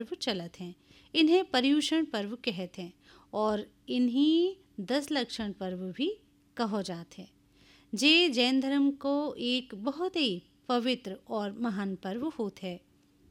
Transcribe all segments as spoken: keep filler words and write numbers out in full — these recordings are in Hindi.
पर्व चलत हैं। इन्हें पर्युषण पर्व कहते हैं और इन्हीं दस लक्षण पर्व भी कहो जाते हैं। जे जैन धर्म को एक बहुत ही पवित्र और महान पर्व होता है।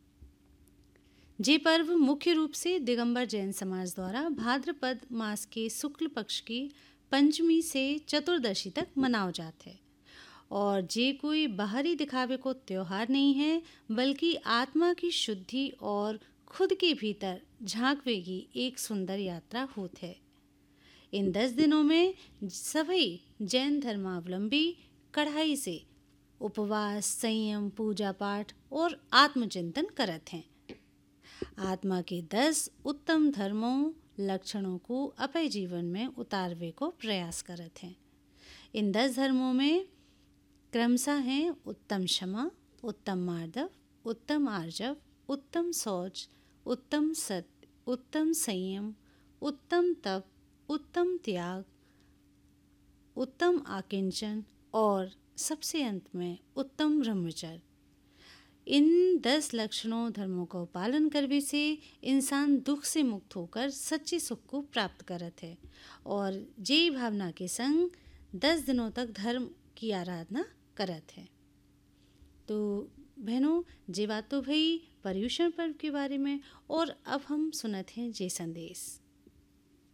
जे पर्व मुख्य रूप से दिगंबर जैन समाज द्वारा भाद्रपद मास के शुक्ल पक्ष की पंचमी से चतुर्दशी तक मनाओ जाते हैं और जे कोई बाहरी दिखावे को त्योहार नहीं है, बल्कि आत्मा की शुद्धि और खुद के भीतर झांकवे की एक सुंदर यात्रा होती है। इन दस दिनों में सभी जैन धर्मावलंबी कड़ाई से उपवास, संयम, पूजा पाठ और आत्मचिंतन करते हैं। आत्मा के दस उत्तम धर्मों लक्षणों को अपने जीवन में उतारवे को प्रयास करते हैं। इन दस धर्मों में क्रमशः हैं उत्तम क्षमा, उत्तम मार्दव, उत्तम आर्जव, उत्तम शौच, उत्तम सत्य, उत्तम संयम, उत्तम तप, उत्तम त्याग, उत्तम आकिंचन और सबसे अंत में उत्तम ब्रह्मचर्य। इन दस लक्षणों धर्मों का पालन करने से इंसान दुख से मुक्त होकर सच्चे सुख को प्राप्त करता है और जे भावना के संग दस दिनों तक धर्म की आराधना करत है। तो बहनों, जे बात तो भई पर्युषण पर्व के बारे में, और अब हम सुनत हैं जे संदेश।